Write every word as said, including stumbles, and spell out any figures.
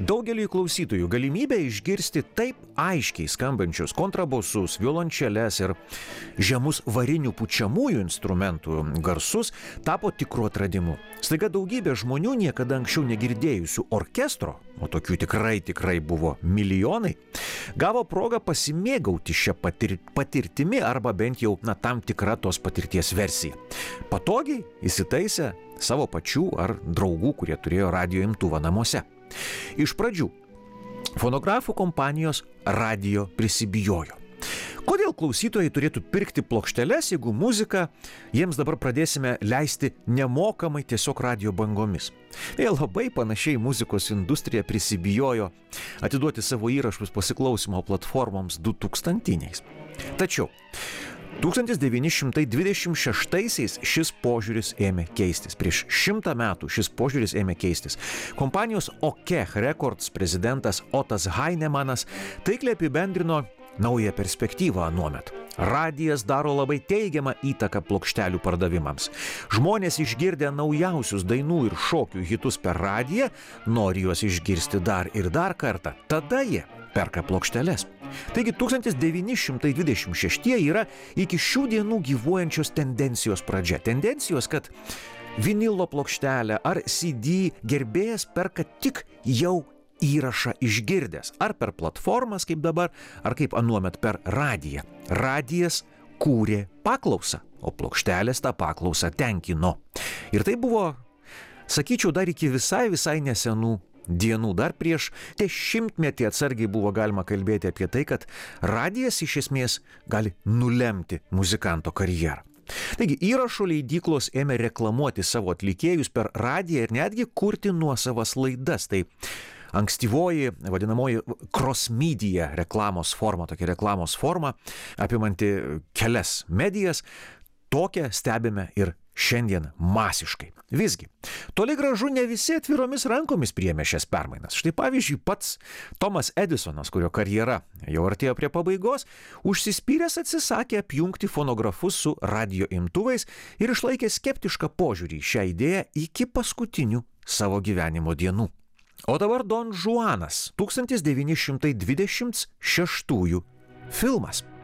Daugeliui klausytojų galimybę išgirsti taip aiškiai skambančius kontrabosus, violončeles ir žemus varinių pučiamųjų instrumentų garsus tapo tikru atradimu. Staiga daugybė žmonių niekada anksčiau negirdėjusių orkestro, o tokių tikrai tikrai buvo milijonai, gavo progą pasimėgauti šią patir patirtimi arba bent jau na, tam tikrą tos patirties versiją. Patogiai įsitaisę savo pačių ar draugų, kurie turėjo radijo imtuvą namuose. Iš pradžių fonografų kompanijos radijo prisibijojo. Kodėl klausytojai turėtų pirkti plokšteles, jeigu muziką jiems dabar pradėsime leisti nemokamai tiesiog radijo bangomis? Jie labai panašiai muzikos industrija prisibijojo atiduoti savo įrašus pasiklausimo platformoms du tūkstantiniais. Tačiau tūkstantis devyni šimtai dvidešimt šeštaisiais šis požiūris ėmė keistis. Prieš šimtą metų šis požiūris ėmė keistis. Kompanijos Okeh Records prezidentas Otas Heinemanas taikliai apibendrino naują perspektyvą anuomet. Radijas daro labai teigiamą įtaką plokštelių pardavimams. Žmonės išgirdę naujausius dainų ir šokių hitus per radiją, nori juos išgirsti dar ir dar kartą. Tada jie perka plokšteles. Taigi tūkstantis devyni šimtai dvidešimt šeštieji yra iki šių dienų gyvuojančios tendencijos pradžia. Tendencijos, kad vinilo plokštelę ar C D gerbėjas perka tik jau įrašą išgirdęs. Ar per platformas kaip dabar, ar kaip anuomet per radiją. Radijas kūrė paklausą, o plokštelės tą paklausą tenkino. Ir tai buvo, sakyčiau, dar iki visai visai nesenų dienų. Dar prieš dešimtmetį atsargiai buvo galima kalbėti apie tai, kad radijas iš esmės gali nulemti muzikanto karjerą. Taigi įrašų leidyklos ėmė reklamuoti savo atlikėjus per radiją ir netgi kurti nuosavas laidas. Tai ankstyvoji, vadinamoji cross-media reklamos forma, tokia reklamos forma, apimanti kelias medijas, tokią stebime ir šiandien masiškai. Visgi, toli gražu ne visi atviromis rankomis priėmė šias permainas. Štai pavyzdžiui, pats Tomas Edisonas, kurio karjera jau artėjo prie pabaigos, užsispyręs atsisakė apjungti fonografus su radijo imtuvais ir išlaikė skeptišką požiūrį į šią idėją iki paskutinių savo gyvenimo dienų. O dabar Don Juanas, tūkstantis devyni šimtai dvidešimt šeštųjų filmas.